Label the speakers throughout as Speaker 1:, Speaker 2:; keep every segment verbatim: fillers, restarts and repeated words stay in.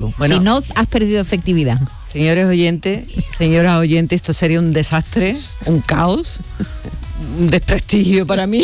Speaker 1: Revolú.
Speaker 2: Bueno,
Speaker 1: si no, has perdido efectividad.
Speaker 2: Señores oyentes, señoras oyentes, esto sería un desastre, un caos, un desprestigio para mí.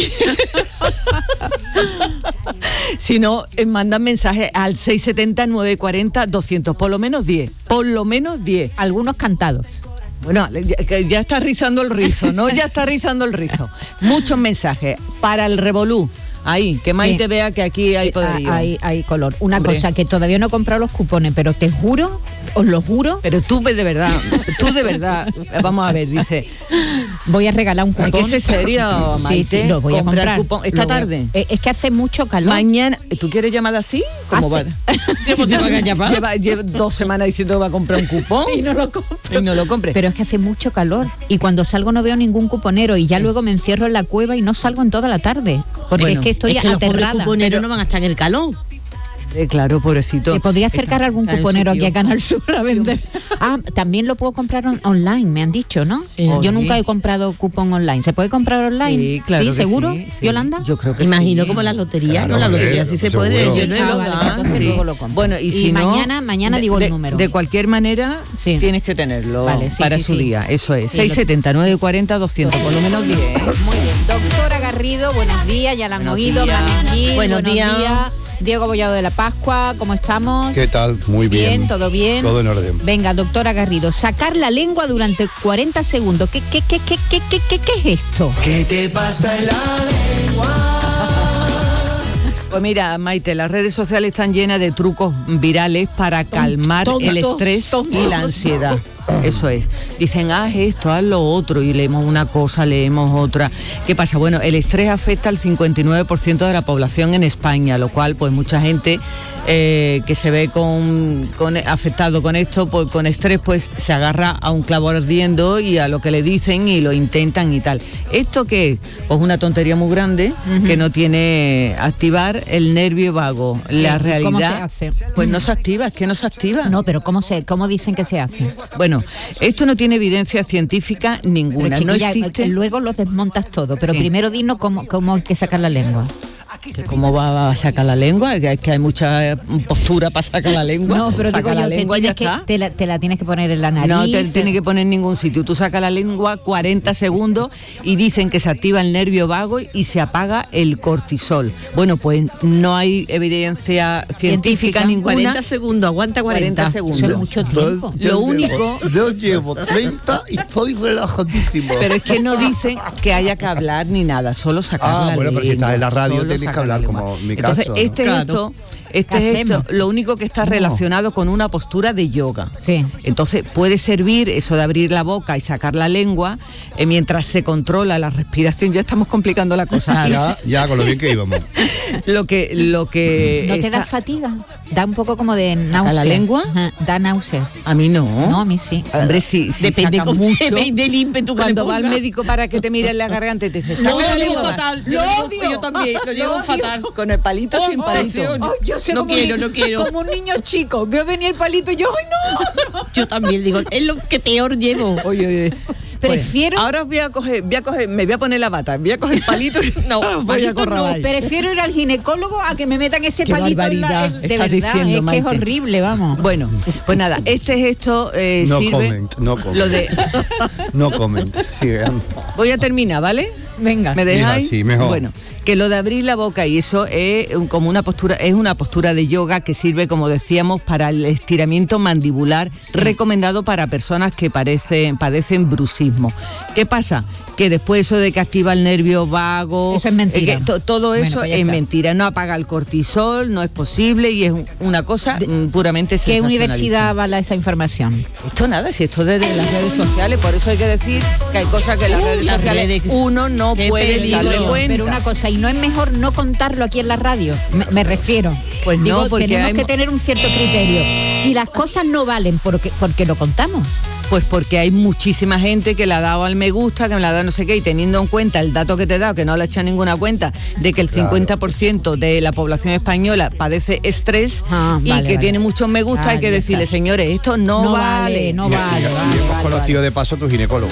Speaker 2: Si no, eh, mandan mensajes al seis setenta, nueve cuarenta, doscientos, por lo menos diez, por lo menos diez.
Speaker 1: Algunos cantados.
Speaker 2: Bueno, ya, ya está rizando el rizo, ¿no? Ya está rizando el rizo. Muchos mensajes para el Revolú. Ahí, que Maite sí. vea que aquí hay poderío.
Speaker 1: Hay, hay color. Una
Speaker 2: Hombre.
Speaker 1: cosa, que todavía no he comprado los cupones, pero te juro, os lo juro.
Speaker 2: Pero tú de verdad, tú de verdad, vamos a ver, dice...
Speaker 1: Voy a regalar un cupón.
Speaker 2: Hay que ser serio, Maite.
Speaker 1: Sí, sí, lo voy a comprar.
Speaker 2: Cupón. Esta
Speaker 1: lo
Speaker 2: tarde.
Speaker 1: Voy. Es que hace mucho calor.
Speaker 2: Mañana, ¿tú quieres llamar así? ¿Cómo va? Lleva, lleva dos semanas diciendo que va a comprar un cupón.
Speaker 1: Y no lo compro.
Speaker 2: Y no lo compre.
Speaker 1: Pero es que hace mucho calor. Y cuando salgo no veo ningún cuponero. Y ya luego me encierro en la cueva y no salgo en toda la tarde. Porque bueno, es que estoy
Speaker 3: es que
Speaker 1: aterrada.
Speaker 3: Los cuponeros no van a estar en el calor.
Speaker 2: Eh, claro, pobrecito.
Speaker 1: ¿Se podría acercar
Speaker 2: está,
Speaker 1: algún
Speaker 2: está
Speaker 1: cuponero aquí a Canal Sur a vender? Ah, también lo puedo comprar on- online, me han dicho, ¿no? Sí. Yo nunca he comprado cupón online. ¿Se puede comprar online?
Speaker 2: Sí, claro.
Speaker 1: ¿Sí,
Speaker 2: que
Speaker 1: seguro?
Speaker 2: Sí, sí.
Speaker 1: ¿Yolanda?
Speaker 2: Yo creo que
Speaker 3: Imagino
Speaker 2: sí.
Speaker 3: como la lotería,
Speaker 4: claro,
Speaker 3: ¿no? La lotería
Speaker 4: eh,
Speaker 3: sí se
Speaker 4: seguro.
Speaker 3: puede. Yo no he
Speaker 1: Ah, vale,
Speaker 3: dudado.
Speaker 1: entonces
Speaker 2: Sí.
Speaker 1: luego lo compro.
Speaker 2: Bueno, y,
Speaker 1: y
Speaker 2: si no,
Speaker 1: mañana, mañana
Speaker 2: de,
Speaker 1: digo
Speaker 2: de,
Speaker 1: el número.
Speaker 2: De cualquier manera,
Speaker 1: sí.
Speaker 2: tienes que tenerlo
Speaker 1: vale, sí,
Speaker 2: para
Speaker 1: sí,
Speaker 2: su
Speaker 1: sí.
Speaker 2: día. Eso es.
Speaker 1: Sí,
Speaker 2: seis setenta, nueve cuarenta, doscientos, por lo menos diez. ¿eh?
Speaker 1: Muy bien. Doctora Garrido, buenos días, ya la han
Speaker 2: Buenos
Speaker 1: oído.
Speaker 2: días.
Speaker 1: Manenquín,
Speaker 3: Buenos
Speaker 1: buenos
Speaker 3: días.
Speaker 1: días. Diego Bollado de la Pascua, ¿cómo estamos?
Speaker 4: ¿Qué tal? Muy bien.
Speaker 1: Bien, todo bien.
Speaker 4: Todo en orden.
Speaker 1: Venga, doctora Garrido, sacar la lengua durante cuarenta segundos. ¿Qué, qué, qué, qué, qué, qué, qué, qué es esto?
Speaker 5: ¿Qué te pasa en la lengua?
Speaker 2: Pues mira, Maite, las redes sociales están llenas de trucos virales para calmar
Speaker 1: tontos,
Speaker 2: el estrés
Speaker 1: tontos.
Speaker 2: y la ansiedad. Eso es. Dicen, haz esto, haz lo otro, y leemos una cosa, leemos otra. ¿Qué pasa? Bueno, el estrés afecta al cincuenta y nueve por ciento de la población en España, lo cual, pues mucha gente eh, que se ve con, con afectado con esto, pues con estrés, pues se agarra a un clavo ardiendo y a lo que le dicen y lo intentan y tal. ¿Esto qué es? Pues una tontería muy grande, uh-huh. que no tiene activar el nervio vago.
Speaker 1: Sí,
Speaker 2: la realidad,
Speaker 1: ¿cómo se hace?
Speaker 2: Pues no se activa, es que no se activa.
Speaker 1: No, pero ¿cómo se, cómo dicen que se hace?
Speaker 2: Bueno, esto no tiene evidencia científica ninguna,
Speaker 1: pero,
Speaker 2: no
Speaker 1: chiquilla,
Speaker 2: existe.
Speaker 1: Luego lo desmontas todo, pero
Speaker 2: Sí.
Speaker 1: primero dinos cómo, cómo hay que sacar la lengua.
Speaker 2: ¿Cómo va a sacar la lengua? Es que hay mucha postura para sacar la lengua.
Speaker 1: No, pero
Speaker 2: saca
Speaker 1: digo
Speaker 2: la
Speaker 1: yo, te,
Speaker 2: lengua y ya
Speaker 1: tienes que,
Speaker 2: está.
Speaker 1: te, la, te la tienes que poner en la nariz.
Speaker 2: No te tienes que poner en ningún sitio. Tú sacas la lengua cuarenta segundos y dicen que se activa el nervio vago y se apaga el cortisol. Bueno, pues no hay evidencia científica,
Speaker 1: Científica,
Speaker 2: ninguna.
Speaker 3: cuarenta segundos, aguanta cuarenta.
Speaker 2: cuarenta segundos.
Speaker 1: Eso es mucho tiempo.
Speaker 4: Yo
Speaker 2: Lo
Speaker 4: llevo-
Speaker 2: único-
Speaker 4: Yo llevo treinta y estoy relajadísimo.
Speaker 2: Pero es que no dicen que haya que hablar ni nada, solo sacar
Speaker 4: Ah,
Speaker 2: la
Speaker 4: bueno, pero si
Speaker 2: lengua,
Speaker 4: estás en la radio
Speaker 2: solo
Speaker 4: tienes que
Speaker 2: sacar
Speaker 4: hablar
Speaker 2: la lengua.
Speaker 4: como mi
Speaker 2: Entonces,
Speaker 4: caso, ¿no?
Speaker 2: este
Speaker 3: Claro.
Speaker 2: es esto, este
Speaker 1: ¿Qué
Speaker 2: es esto,
Speaker 1: hacemos?
Speaker 2: lo único que está
Speaker 1: No.
Speaker 2: relacionado con una postura de yoga.
Speaker 1: Sí.
Speaker 2: Entonces, puede servir eso de abrir la boca y sacar la lengua eh, mientras se controla la respiración. Ya estamos complicando la cosa.
Speaker 4: Ya, ya, con lo bien que íbamos.
Speaker 2: Lo que, lo que
Speaker 1: ¿No te
Speaker 2: está-
Speaker 1: da fatiga? Da un poco como de náusea.
Speaker 2: la lengua?
Speaker 1: Ajá, da náusea.
Speaker 2: A mí no.
Speaker 1: No, a mí sí.
Speaker 2: Hombre, si, si
Speaker 3: Depende
Speaker 2: saca
Speaker 3: cómo-
Speaker 2: mucho.
Speaker 3: depende del ímpetu que
Speaker 2: Cuando
Speaker 3: le
Speaker 2: va al
Speaker 3: ponga.
Speaker 2: médico para que te mire en la garganta y te dice,
Speaker 3: No,
Speaker 2: saca la
Speaker 3: lo llevo
Speaker 2: lengua.
Speaker 3: fatal. Yo,
Speaker 1: Lo
Speaker 3: lo llevo-
Speaker 1: odio.
Speaker 3: yo también, lo llevo
Speaker 1: Lo odio.
Speaker 3: fatal.
Speaker 2: Con el palito
Speaker 3: Oh,
Speaker 2: sin
Speaker 3: oh,
Speaker 2: palito.
Speaker 3: sí, oh,
Speaker 1: Ay, yo sé
Speaker 3: No
Speaker 1: como
Speaker 3: quiero,
Speaker 1: un,
Speaker 3: no quiero.
Speaker 1: Como un niño chico. Veo venir el palito y yo, ¡ay, no!
Speaker 3: Yo también digo, es lo que peor llevo.
Speaker 2: Oye, oye.
Speaker 1: Prefiero-
Speaker 2: Pues, ahora os voy a coger, voy a coger, me voy a poner la bata, voy a coger el palito y
Speaker 3: No,
Speaker 2: voy a
Speaker 3: palito
Speaker 2: correr
Speaker 3: no,
Speaker 2: ahí.
Speaker 1: Prefiero ir al ginecólogo a que me metan ese
Speaker 2: Qué
Speaker 1: palito en la,
Speaker 2: barbaridad
Speaker 1: en- de
Speaker 2: estás
Speaker 1: verdad,
Speaker 2: diciendo,
Speaker 1: es que
Speaker 2: Maite.
Speaker 1: es horrible, vamos.
Speaker 2: Bueno, pues nada, este gesto eh,
Speaker 4: No
Speaker 2: sirve.
Speaker 4: comment, no comment.
Speaker 2: Lo de,
Speaker 4: No comment. Sigue.
Speaker 2: voy a terminar, ¿vale?
Speaker 1: Venga.
Speaker 2: ¿Me dejáis?
Speaker 4: Hija, sí, mejor.
Speaker 2: Bueno, que lo de abrir la boca y eso es un- como una postura, es una postura de yoga que sirve, como decíamos, para el estiramiento mandibular, recomendado para personas que parecen, padecen bruxismo. ¿Qué pasa? Que después eso de que activa el nervio vago,
Speaker 1: Eso es mentira.
Speaker 2: eh, que to- todo
Speaker 1: Bueno,
Speaker 2: eso
Speaker 1: pues ya
Speaker 2: es
Speaker 1: está.
Speaker 2: mentira, no apaga el cortisol, no es posible y es un- una cosa mm, puramente
Speaker 1: ¿Qué
Speaker 2: sensacionalista.
Speaker 1: universidad avala esa información?
Speaker 2: Esto nada, si esto es de las redes sociales, por eso hay que decir que hay cosas que en las redes
Speaker 3: las
Speaker 2: sociales
Speaker 3: redes.
Speaker 2: uno no
Speaker 3: Qué
Speaker 2: puede
Speaker 3: peligro.
Speaker 2: echarle cuenta.
Speaker 1: Pero una cosa, y no es mejor no contarlo aquí en la radio, me, me refiero.
Speaker 2: Pues no,
Speaker 1: Digo,
Speaker 2: porque
Speaker 1: tenemos
Speaker 2: hay
Speaker 1: que
Speaker 2: mo-
Speaker 1: tener un cierto criterio. Si las cosas no valen, porque, porque lo contamos.
Speaker 2: Pues porque hay muchísima gente que le ha dado al me gusta, que me la ha dado no sé qué, y teniendo en cuenta el dato que te he dado, que no le he echado ninguna cuenta, de que el cincuenta por ciento de la población española padece estrés
Speaker 1: Ah,
Speaker 2: y
Speaker 1: vale,
Speaker 2: que
Speaker 1: vale.
Speaker 2: tiene muchos me gusta,
Speaker 1: Ah,
Speaker 2: hay que
Speaker 1: ya
Speaker 2: decirle,
Speaker 1: está.
Speaker 2: señores, esto no,
Speaker 1: No
Speaker 2: vale.
Speaker 1: vale, no
Speaker 4: Y- y-
Speaker 1: vale,
Speaker 4: y
Speaker 1: vale,
Speaker 4: hemos
Speaker 1: vale,
Speaker 4: conocido de paso a tu ginecólogo.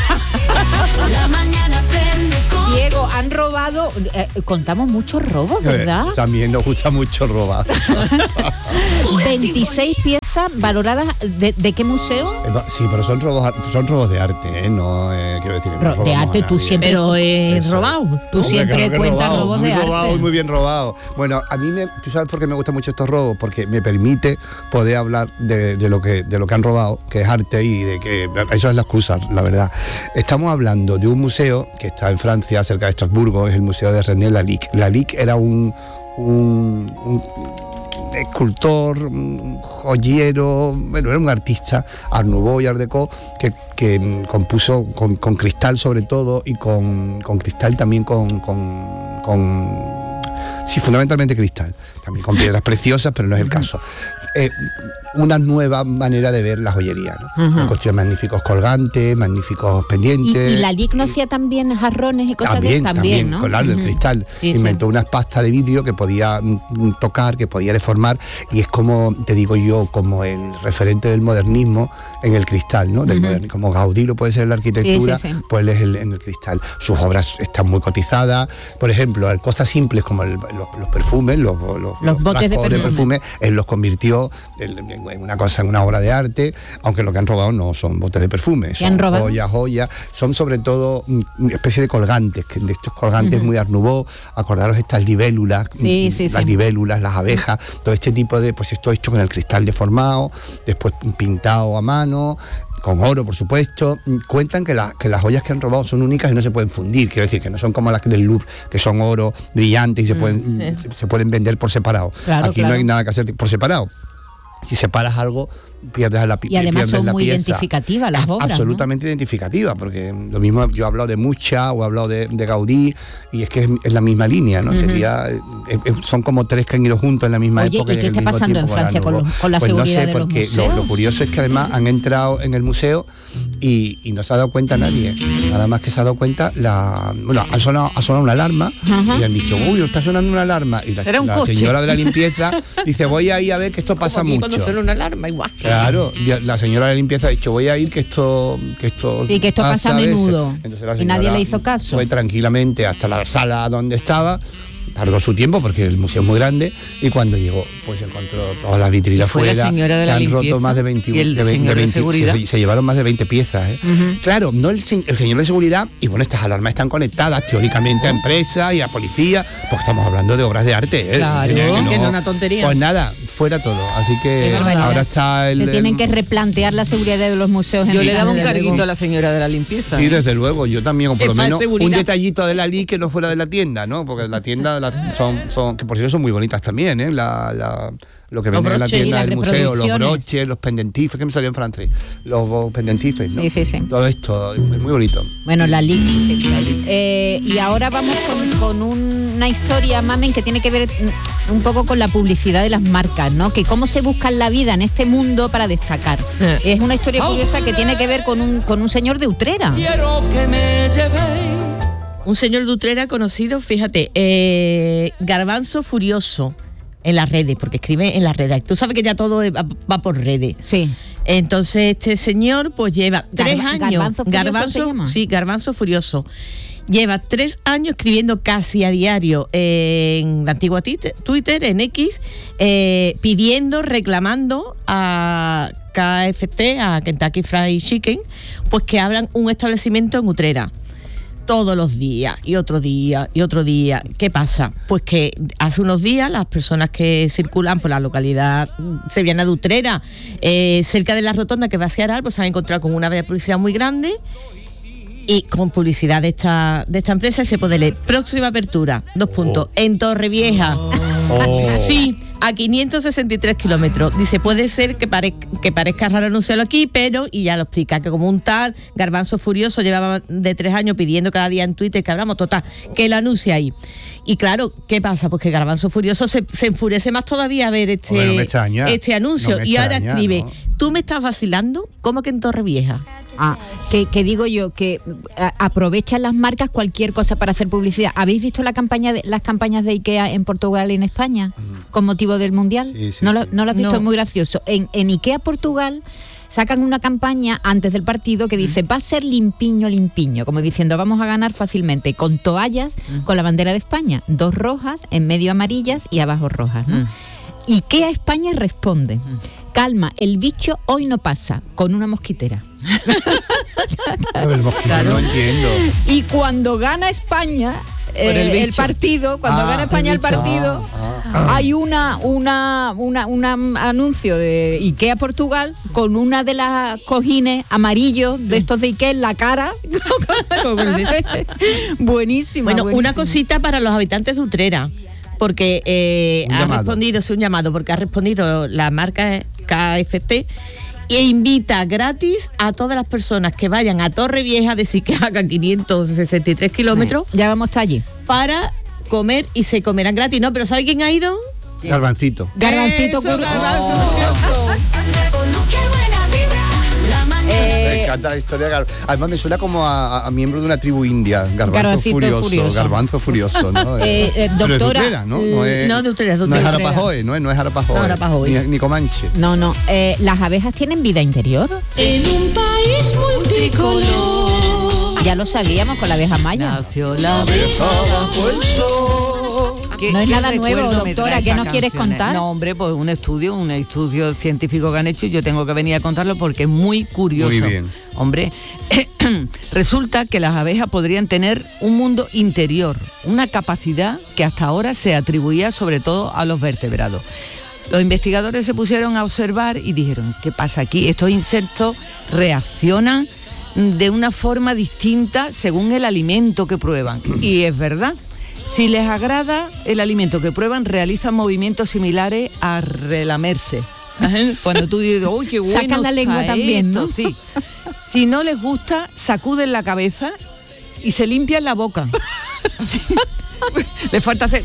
Speaker 5: La mañana prende con
Speaker 1: Diego, han robado, eh, contamos muchos robos, ¿verdad?
Speaker 4: Eh, También nos gusta mucho robar.
Speaker 1: veintiséis piezas piezas valoradas de, ¿de qué museo?
Speaker 4: Eh, va- Sí, pero son robos, son robos de arte, ¿eh? No, eh, quiero decir, no
Speaker 1: Ro- de
Speaker 4: robamos a
Speaker 1: arte tú
Speaker 4: nadie.
Speaker 1: siempre-
Speaker 3: Pero eh,
Speaker 4: Eso.
Speaker 3: robado.
Speaker 1: Tú
Speaker 4: Hombre,
Speaker 1: siempre
Speaker 4: claro que
Speaker 1: cuentas
Speaker 4: robado,
Speaker 1: robos
Speaker 4: muy
Speaker 1: de
Speaker 4: robado
Speaker 1: arte.
Speaker 4: y muy bien robado. Bueno, a mí me, tú sabes por qué me gustan mucho estos robos, porque me permite poder hablar de, de lo que de lo que han robado, que es arte, y de que eso es la excusa, la verdad. Estamos hablando de un museo que está en Francia, cerca de Estrasburgo, es el museo de René Lalique. Lalique era un, un, un escultor, un joyero, bueno, era un artista, Art Nouveau y Art Deco, que, que compuso con, con cristal sobre todo, y con, con cristal también con, con, con sí, fundamentalmente cristal, también con piedras preciosas, pero no es el caso. Eh, una nueva manera de ver la joyería, ¿no?
Speaker 1: Ajá.
Speaker 4: Construir magníficos colgantes, magníficos
Speaker 1: Y,
Speaker 4: pendientes.
Speaker 1: y Lalique no hacía también jarrones y cosas
Speaker 4: También,
Speaker 1: de
Speaker 4: también,
Speaker 1: también, ¿no?
Speaker 4: claro, el
Speaker 1: Ujú.
Speaker 4: cristal.
Speaker 1: Sí, sí.
Speaker 4: Inventó una pasta de vidrio que podía mm, tocar, que podía deformar, y es como, te digo yo, como el referente del modernismo en el cristal, ¿no? Del
Speaker 1: Ujú.
Speaker 4: modernismo. Como Gaudí lo puede ser en la arquitectura,
Speaker 1: Sí, sí, sí.
Speaker 4: pues él es el- en el cristal. Sus obras están muy cotizadas. Por ejemplo, cosas simples como el- los, los perfumes, los, los,
Speaker 1: Los botes de
Speaker 4: frascos
Speaker 1: perfume.
Speaker 4: él los convirtió en, en una cosa, en una obra de arte, aunque lo que han robado no son botes de perfume,
Speaker 1: ¿Qué
Speaker 4: son
Speaker 1: han robado?
Speaker 4: joyas, joyas, son sobre todo mm, una especie de colgantes, que de estos colgantes
Speaker 1: Ujú.
Speaker 4: muy Art Nouveau. Acordaros estas libélulas,
Speaker 1: Sí,
Speaker 4: mm,
Speaker 1: sí,
Speaker 4: las
Speaker 1: sí.
Speaker 4: libélulas, las abejas, todo este tipo de, pues esto hecho con el cristal deformado, después pintado a mano, con oro, por supuesto. Cuentan que, la- que las joyas que han robado son únicas y no se pueden fundir, quiero decir, que no son como las del Louvre, que son oro brillante y se, pueden,
Speaker 3: sí.
Speaker 4: se, se pueden vender por separado.
Speaker 1: Claro,
Speaker 4: Aquí no
Speaker 1: claro.
Speaker 4: hay nada que hacer por separado. Si separas algo, pierdes la pi-
Speaker 1: Y además
Speaker 4: pierdes
Speaker 1: son
Speaker 4: la
Speaker 1: muy
Speaker 4: pieza.
Speaker 1: identificativas las
Speaker 4: Ah,
Speaker 1: obras, ¿no?
Speaker 4: absolutamente identificativas, porque lo mismo yo he hablado de Mucha o he hablado de, de Gaudí, y es que es, es la misma línea, ¿no?
Speaker 1: Ujú.
Speaker 4: Sería, eh, eh, son como tres que han ido juntos en la misma
Speaker 1: Oye,
Speaker 4: época.
Speaker 1: ¿y
Speaker 4: en
Speaker 1: qué
Speaker 4: el
Speaker 1: está
Speaker 4: mismo
Speaker 1: pasando en
Speaker 4: tiempo,
Speaker 1: Francia con
Speaker 4: Art
Speaker 1: los-
Speaker 4: Nouveau.
Speaker 1: con la
Speaker 4: Pues
Speaker 1: seguridad
Speaker 4: no sé,
Speaker 1: de los
Speaker 4: porque lo,
Speaker 1: museos?
Speaker 4: lo curioso es que además han entrado en el museo y, y no se ha dado cuenta nadie. Nada más que se ha dado cuenta la. Bueno, ha sonado, ha sonado una alarma.
Speaker 1: Ajá.
Speaker 4: Y han dicho, uy, está sonando una alarma. Y la,
Speaker 3: Será un
Speaker 4: la
Speaker 3: coche.
Speaker 4: señora de la limpieza dice, voy a ir a ver que esto pasa
Speaker 3: Como aquí
Speaker 4: mucho.
Speaker 3: cuando suena una alarma, igual.
Speaker 4: Claro, y la señora de limpieza ha dicho, voy a ir que esto que esto
Speaker 1: Sí, que esto pasa a
Speaker 4: veces".
Speaker 1: menudo.
Speaker 4: Entonces la
Speaker 1: Y nadie
Speaker 4: señora
Speaker 1: le hizo caso.
Speaker 4: Fue tranquilamente hasta la sala donde estaba, tardó su tiempo porque el museo es muy grande, y cuando llegó pues encontró todas las vitrinas
Speaker 2: Y fue la
Speaker 4: fuera,
Speaker 2: señora de
Speaker 4: que
Speaker 2: la
Speaker 4: han
Speaker 2: limpieza
Speaker 4: roto más de veinte,
Speaker 2: y el
Speaker 4: de veinte,
Speaker 2: señor de
Speaker 4: veinte,
Speaker 2: seguridad.
Speaker 4: Se, se llevaron más de veinte piezas, ¿eh? Claro, no el, se- el señor de seguridad, y bueno, estas alarmas están conectadas teóricamente a empresas y a policía, porque estamos hablando de obras de arte, ¿eh?
Speaker 2: Claro,
Speaker 4: Que
Speaker 3: que no es una tontería.
Speaker 4: Pues nada, fuera todo, así
Speaker 1: Qué
Speaker 4: que
Speaker 1: barbaridad.
Speaker 4: ahora está el...
Speaker 1: Se tienen
Speaker 4: el-
Speaker 1: que replantear la seguridad de los museos. en
Speaker 2: Yo le
Speaker 1: Francia,
Speaker 2: daba un
Speaker 1: desde
Speaker 2: carguito
Speaker 1: luego.
Speaker 2: a la señora de la limpieza.
Speaker 4: Sí, desde luego, yo también, o por lo
Speaker 3: Jefa de
Speaker 4: menos
Speaker 3: seguridad.
Speaker 4: un detallito de la Lali que no fuera de la tienda, ¿no? Porque la tienda la- son, son, que por cierto son muy bonitas también, ¿eh? La, la- lo que
Speaker 3: Los
Speaker 4: venden en la
Speaker 3: broches y
Speaker 4: tienda
Speaker 1: las
Speaker 4: del museo, los
Speaker 1: reproducciones.
Speaker 4: broches, los pendentifes, que me salió en francés, los pendentifes, ¿no?
Speaker 1: Sí, sí, sí.
Speaker 4: Todo esto, es muy bonito.
Speaker 1: Bueno, la L I C, sí. Eh, y ahora vamos con, con una historia, Mamen, que tiene que ver mm, un poco con la publicidad de las marcas, ¿no? Que cómo se buscan la vida en este mundo para destacar.
Speaker 3: Sí.
Speaker 1: Es una historia curiosa que tiene que ver con un, con un señor de Utrera.
Speaker 5: Quiero que me llevéis.
Speaker 3: Un señor de Utrera conocido, fíjate, eh, Garbanzo Furioso en las redes, porque escribe en las redes. Tú sabes que ya todo va, va por redes.
Speaker 1: Sí.
Speaker 3: Entonces este señor pues lleva tres
Speaker 1: Garba-
Speaker 3: años.
Speaker 1: ¿Garbanzo Furioso se llama?
Speaker 3: Sí, Garbanzo Furioso. Lleva tres años escribiendo casi a diario en la antigua Twitter, Twitter, en X, eh, pidiendo, reclamando a K F C, a Kentucky Fried Chicken, pues que abran un establecimiento en Utrera. Todos los días, y otro día, y otro día. ¿Qué pasa? Pues que hace unos días las personas que circulan por la localidad sevillana de Utrera, eh, cerca de la rotonda que va hacia Aral, pues se han encontrado con una valla de publicidad muy grande, y con publicidad de esta, de esta empresa, y se puede leer: próxima apertura, dos puntos, en Torrevieja.
Speaker 4: Oh.
Speaker 3: Sí, a quinientos sesenta y tres kilómetros. Dice, puede ser que, pare- que parezca raro anunciarlo aquí, pero, y ya lo explica, que como un tal Garbanzo Furioso llevaba de tres años pidiendo cada día en Twitter que abramos, total, que lo anuncie ahí. Y claro, ¿qué pasa? Pues que Garbanzo Furioso se, se enfurece más todavía a ver este,
Speaker 4: Hombre, no me extraña.
Speaker 3: este anuncio.
Speaker 4: No me
Speaker 3: y ahora
Speaker 4: extraña,
Speaker 3: escribe,
Speaker 4: ¿no?
Speaker 3: ¿tú me estás vacilando? ¿Cómo que en Torrevieja?
Speaker 1: Ah, que, que digo yo que a- aprovechan las marcas cualquier cosa para hacer publicidad. ¿Habéis visto la campaña de, las campañas de IKEA en Portugal y en España con motivo del Mundial?
Speaker 4: Sí, sí,
Speaker 1: ¿No, lo,
Speaker 4: sí.
Speaker 1: ¿No lo has visto?
Speaker 3: No.
Speaker 1: Es muy gracioso. En, en IKEA Portugal sacan una campaña antes del partido que dice, va a ser limpiño, limpiño, como diciendo, vamos a ganar fácilmente, con toallas con la bandera de España, dos rojas, en medio amarillas y abajo rojas, ¿no? IKEA España responde: calma, el bicho hoy no pasa, con una mosquitera.
Speaker 4: A ver, el mosquitero no entiendo.
Speaker 1: Y cuando gana España eh,
Speaker 2: el
Speaker 1: el,
Speaker 2: bicho.
Speaker 1: partido, cuando
Speaker 4: Ah,
Speaker 1: gana España
Speaker 4: el
Speaker 1: el
Speaker 4: bicho.
Speaker 1: partido,
Speaker 4: Ah, ah.
Speaker 1: hay una una una un anuncio de IKEA Portugal con una de las cojines amarillos de estos de IKEA en la cara. Buenísima.
Speaker 3: Bueno, una
Speaker 1: buenísima.
Speaker 3: cosita para los habitantes de Utrera, porque eh,
Speaker 4: Un
Speaker 3: ha
Speaker 4: llamado.
Speaker 3: respondido, es un llamado, porque ha respondido la marca K F C e invita gratis a todas las personas que vayan a Torrevieja, decir que hagan quinientos sesenta y tres kilómetros,
Speaker 1: Ya vamos hasta allí.
Speaker 3: para comer y se comerán gratis, ¿no? Pero ¿sabe quién ha ido?
Speaker 4: Garbancito.
Speaker 1: Garbancito
Speaker 3: Eso,
Speaker 1: Curioso.
Speaker 3: Garbanzo
Speaker 1: Eh,
Speaker 4: Me encanta la historia de Gar- Además me suena como a, a miembro de una tribu india. Garbanzo
Speaker 1: Garbancito
Speaker 4: furioso,
Speaker 1: furioso.
Speaker 4: Garbanzo furioso, ¿no?
Speaker 1: Eh, eh,
Speaker 4: Pero es de
Speaker 1: doctora,
Speaker 4: Utrera, ¿no? No es,
Speaker 3: no, de Utrera, de
Speaker 4: no es
Speaker 3: Utrera.
Speaker 4: Arapahoe, no es, no es Arapahoe.
Speaker 3: No, Arapahoe.
Speaker 4: Ni, ni Comanche.
Speaker 1: No, no. eh, ¿Las abejas tienen vida interior?
Speaker 5: En un país multicolor.
Speaker 1: Ya lo sabíamos con la abeja maya.
Speaker 2: Nació la abeja bajo el sol. ¿Qué-
Speaker 1: No es
Speaker 2: qué
Speaker 1: nada nuevo,
Speaker 2: recuerdo me
Speaker 1: doctora,
Speaker 2: trae
Speaker 1: ¿qué
Speaker 2: esta
Speaker 1: nos quieres
Speaker 2: canción?
Speaker 1: contar?
Speaker 2: No, hombre, pues un estudio, un estudio científico que han hecho y yo tengo que venir a contarlo porque es muy curioso.
Speaker 4: Muy bien.
Speaker 2: Hombre, resulta que las abejas podrían tener un mundo interior, una capacidad que hasta ahora se atribuía sobre todo a los vertebrados. Los investigadores se pusieron a observar y dijeron, ¿qué pasa aquí? Estos insectos reaccionan de una forma distinta según el alimento que prueban. Y es verdad. Si les agrada el alimento que prueban, realizan movimientos similares a relamerse. Cuando tú dices, uy, qué bueno
Speaker 1: Sacan la lengua
Speaker 2: está
Speaker 1: también,
Speaker 2: esto",
Speaker 1: ¿no?
Speaker 2: sí. Si no les gusta, sacuden la cabeza y se limpian la boca. Así. Les falta hacer...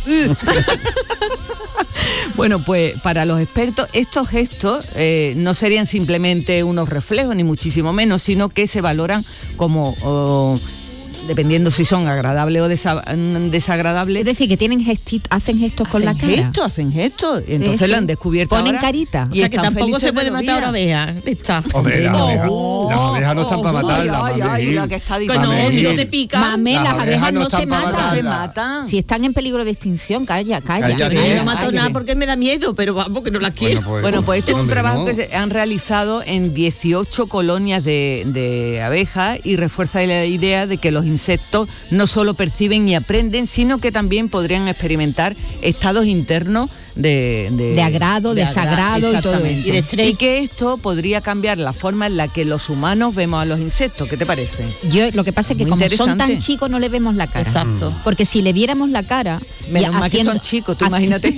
Speaker 2: Bueno, pues para los expertos estos gestos eh, no serían simplemente unos reflejos, ni muchísimo menos, sino que se valoran como, oh, dependiendo si son agradables o desa- desagradables.
Speaker 1: Es decir, que tienen gesti- hacen gestos con la
Speaker 2: hacen
Speaker 1: cara.
Speaker 2: gestos, hacen gestos. Entonces
Speaker 1: sí.
Speaker 2: lo han descubierto
Speaker 1: Ponen
Speaker 2: ahora
Speaker 1: carita.
Speaker 3: O sea, que
Speaker 2: están
Speaker 3: tampoco
Speaker 2: felices
Speaker 3: se
Speaker 2: de
Speaker 3: puede
Speaker 2: la
Speaker 3: matar
Speaker 2: vida.
Speaker 3: una abeja. Está.
Speaker 4: Hombre, las
Speaker 2: Oh,
Speaker 4: abejas,
Speaker 2: oh,
Speaker 4: las abejas no están
Speaker 2: oh,
Speaker 4: para
Speaker 2: ay,
Speaker 4: matarlas,
Speaker 2: ay,
Speaker 4: Mame
Speaker 2: ay,
Speaker 4: Gil.
Speaker 2: la que está
Speaker 3: Que
Speaker 2: difícil.
Speaker 3: no,
Speaker 4: Mame
Speaker 3: si no
Speaker 4: Gil.
Speaker 3: te pican.
Speaker 1: Mame,
Speaker 4: Las
Speaker 1: las
Speaker 4: abejas
Speaker 1: abejas
Speaker 4: no
Speaker 1: no,
Speaker 4: están
Speaker 1: se
Speaker 4: para
Speaker 1: matan.
Speaker 2: se
Speaker 4: matarlas.
Speaker 2: matan.
Speaker 1: Si están en peligro de extinción, calla, calla.
Speaker 4: Cállate.
Speaker 3: Yo
Speaker 4: Ay,
Speaker 3: no mato
Speaker 2: ay,
Speaker 3: nada
Speaker 2: ay.
Speaker 3: porque me da miedo, pero vamos, que no las quiero.
Speaker 4: Bueno, pues,
Speaker 2: Bueno, pues esto es un
Speaker 4: hombre,
Speaker 2: trabajo
Speaker 4: no.
Speaker 2: que se han realizado en dieciocho colonias de, de abejas y refuerza la idea de que los insectos no solo perciben y aprenden, sino que también podrían experimentar estados internos de...
Speaker 1: De agrado, desagrado y todo
Speaker 2: exactamente.
Speaker 1: eso.
Speaker 3: Y de estrés.
Speaker 2: Y que esto podría cambiar la forma en la que los humanos vemos a los insectos. ¿Qué te parece?
Speaker 1: Yo lo que pasa es que
Speaker 2: Muy
Speaker 1: como son
Speaker 2: interesante.
Speaker 1: tan chicos no le vemos la cara.
Speaker 3: Exacto.
Speaker 1: Porque si le viéramos la cara,
Speaker 2: Menos
Speaker 1: y
Speaker 2: mal que
Speaker 1: haciendo-
Speaker 2: son chicos, tú
Speaker 1: haci-
Speaker 2: imagínate.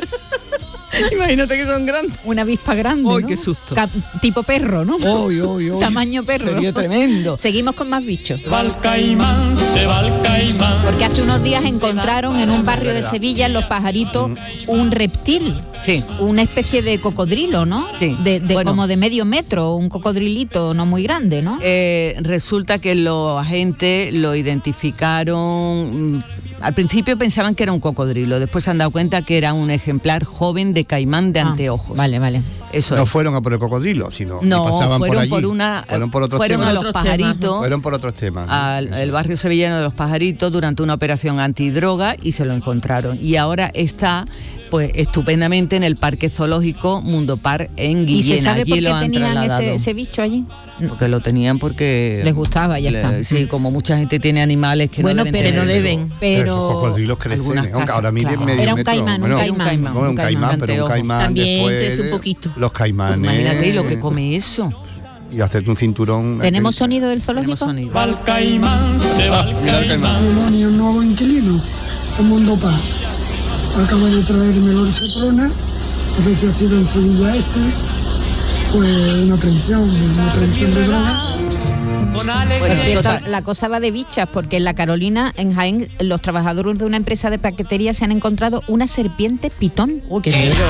Speaker 2: Imagínate que son grandes.
Speaker 1: Una avispa grande,
Speaker 2: Ay,
Speaker 1: ¿no?
Speaker 2: qué susto.
Speaker 1: Ca- tipo perro, ¿no?
Speaker 2: Oy, oy, oy.
Speaker 1: Tamaño perro.
Speaker 2: Sería tremendo.
Speaker 1: Seguimos con más bichos.
Speaker 6: Va el caimán, se va el caimán.
Speaker 1: Porque hace unos días encontraron en un barrio de Sevilla, en Los Pajaritos, un reptil.
Speaker 2: Sí.
Speaker 1: Una especie de cocodrilo, ¿no?
Speaker 2: Sí.
Speaker 1: De, de
Speaker 2: Bueno.
Speaker 1: como de medio metro, un cocodrilito no muy grande, ¿no?
Speaker 2: Eh, resulta que los agentes lo identificaron. mm, Al principio pensaban que era un cocodrilo, después se han dado cuenta que era un ejemplar joven de caimán de
Speaker 1: Ah,
Speaker 2: anteojos.
Speaker 1: Vale, vale.
Speaker 2: Eso
Speaker 4: No
Speaker 2: es.
Speaker 4: fueron a por el cocodrilo, sino que
Speaker 2: No,
Speaker 4: pasaban
Speaker 2: fueron
Speaker 4: por allí.
Speaker 2: por una.
Speaker 4: fueron por otros
Speaker 2: fueron
Speaker 4: temas.
Speaker 2: a los
Speaker 3: Otros
Speaker 2: pajaritos.
Speaker 3: temas,
Speaker 4: Fueron por otros temas. ¿no?
Speaker 2: Al el barrio sevillano de los Pajaritos durante una operación antidroga y se lo encontraron. Y ahora está pues estupendamente en el Parque Zoológico Mundo Par en
Speaker 1: ¿Y
Speaker 2: Guillena.
Speaker 1: se sabe por
Speaker 2: Allí
Speaker 1: qué
Speaker 2: lo han
Speaker 1: tenían
Speaker 2: trasladado.
Speaker 1: ese, ese bicho allí?
Speaker 2: Porque lo tenían porque...
Speaker 1: Les gustaba, ya está.
Speaker 2: Sí, como mucha gente tiene animales que
Speaker 1: Bueno,
Speaker 2: no deben
Speaker 1: pero
Speaker 2: tener.
Speaker 3: no deben.
Speaker 4: Pero esos
Speaker 1: Pero
Speaker 4: cocodrilos crecen,
Speaker 2: algunas
Speaker 4: ¿eh? Aunque
Speaker 2: casas,
Speaker 4: ahora miden
Speaker 2: claro.
Speaker 4: medio
Speaker 1: Era un
Speaker 4: metro.
Speaker 1: caimán, un
Speaker 4: Bueno,
Speaker 1: caimán.
Speaker 4: Bueno, un caimán, pero un
Speaker 2: anteojo.
Speaker 4: caimán
Speaker 3: También
Speaker 4: después...
Speaker 3: crece un poquito.
Speaker 4: Los caimanes...
Speaker 2: Pues imagínate lo que come eso.
Speaker 4: Y hacerte un cinturón...
Speaker 1: ¿tenemos
Speaker 4: aquel-
Speaker 1: sonido del
Speaker 2: Tenemos
Speaker 1: zoológico?
Speaker 2: sonido.
Speaker 6: Va el caimán, se va el
Speaker 4: Mira el
Speaker 6: caimán.
Speaker 4: caimán.
Speaker 7: Demonio, un nuevo inquilino, el Mundo Paz. Acaba de traerme el Seprona, no sé si ha sido en Sevilla Este, pues una pensión, una pensión de droga.
Speaker 6: Con
Speaker 1: Por
Speaker 6: alegría.
Speaker 1: cierto,
Speaker 2: total.
Speaker 1: la cosa va de bichas, porque en la Carolina, en Jaén, los trabajadores de una empresa de paquetería se han encontrado una serpiente pitón.
Speaker 3: Uy, qué miedo.